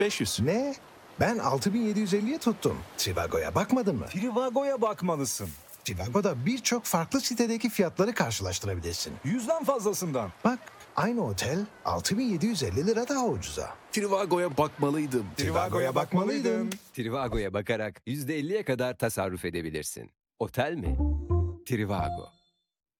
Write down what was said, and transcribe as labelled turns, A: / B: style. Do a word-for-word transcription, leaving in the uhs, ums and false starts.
A: beş yüz.
B: Ne? Ben altı bin yedi yüz elliye tuttum. Trivago'ya bakmadın mı?
C: Trivago'ya bakmalısın.
B: Trivago'da birçok farklı sitedeki fiyatları karşılaştırabilirsin.
C: Yüzden fazlasından.
B: Bak, aynı otel altı bin yedi yüz elli lira daha ucuza.
A: Trivago'ya bakmalıydım.
B: Trivago'ya bakmalıydın.
D: Trivago'ya bakarak yüzde elliye kadar tasarruf edebilirsin. Otel mi? Trivago.